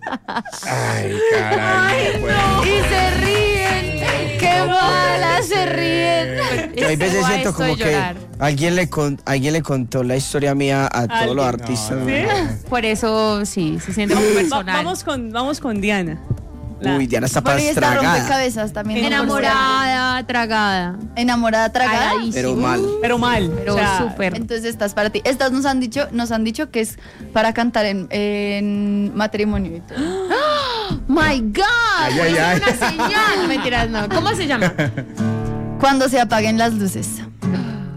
Ay, caray. No. Y se ríen. ¡Qué mala! Se ríen. Yo hay veces siento como que llorar. alguien le contó la historia mía a todos los artistas. Por eso sí, se siente muy personal. Vamos con Diana. Uy, Diana está para Bueno, y está estragada. rompecabezas también. Enamorada, tragada. Enamorada, tragada. Pero mal. Pero mal. Pero o sea, súper. Entonces estas para ti. Estas nos han dicho que es para cantar en matrimonio y todo. My God. Ay, ay, ay. Es una señal. Mentiras, no. ¿Cómo se llama? Cuando se apaguen las luces.